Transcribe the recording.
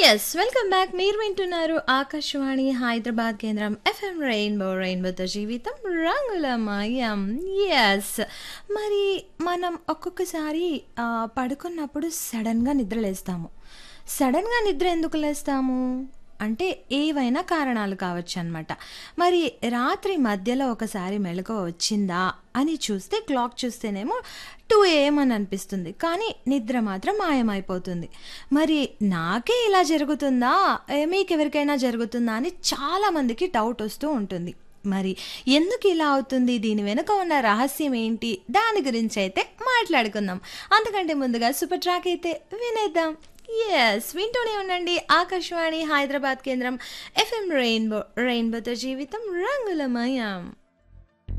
Yes. Welcome back. మీరు వింటున్నారు ఆకాశవాణి హైదరాబాద్ కేంద్రం ఎఫ్ఎం రెయిన్బోతో జీవితం రంగులమయం. యెస్. మరి మనం ఒక్కొక్కసారి పడుకున్నప్పుడు సడన్‌గా నిద్రలేస్తాము. సడన్‌గా నిద్ర ఎందుకు లేస్తాము? అంటే ఏవైనా కారణాలు కావచ్చనమాట. మరి రాత్రి మధ్యలో ఒకసారి మెళకువ వచ్చిందా అని చూస్తే క్లాక్ చూస్తేనేమో 2 AM అని అనిపిస్తుంది. కానీ నిద్ర మాత్రం మాయమైపోతుంది. మరి నాకే ఇలా జరుగుతుందా? మీకెవరికైనా జరుగుతుందా? అని చాలామందికి డౌట్ వస్తూ ఉంటుంది. మరి ఎందుకు ఇలా అవుతుంది? దీని వెనుక ఉన్న రహస్యం ఏంటి? దాని గురించయితే మాట్లాడుకుందాం. అంతకంటే ముందుగా సూపర్ ట్రాక్ అయితే వినేద్దాం. యెస్. వింటూనే ఉండండి ఆకాశవాణి హైదరాబాద్ కేంద్రం ఎఫ్ఎం రెయిన్బోతో జీవితం రంగులమయం.